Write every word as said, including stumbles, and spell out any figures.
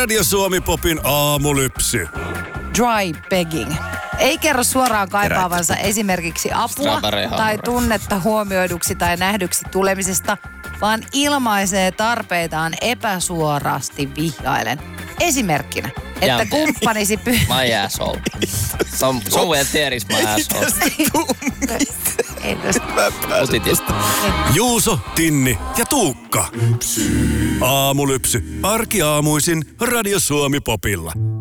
Radio Suomi Popin aamulypsy. Dry begging. Ei kerro suoraan kaipaavansa esimerkiksi apua tai tunnetta huomioiduksi tai nähdyksi tulemisesta, vaan ilmaisee tarpeitaan epäsuorasti vihjaillen. Esimerkkinä, että Jälkeen. kumppanisi... Py- My asshole. Some, somewhere there is my asshole. Ei tästä. Positiivista. Juuso, Tinni ja Tuukka. Aamulypsy. Arkiaamuisin Radio Suomi Popilla.